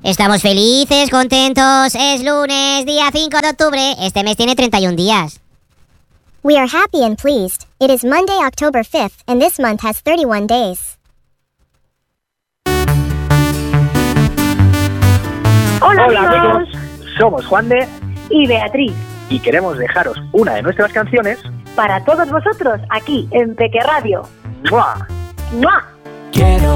Estamos felices, contentos. Es lunes, día 5 de octubre. Este mes tiene 31 días. We are happy and pleased. It is Monday, October 5th, and this month has 31 days. Hola amigos, Somos Juan de y Beatriz, y queremos dejaros una de nuestras canciones. para todos vosotros aquí en Peque Radio. ¡Mua! ¡Mua! Quiero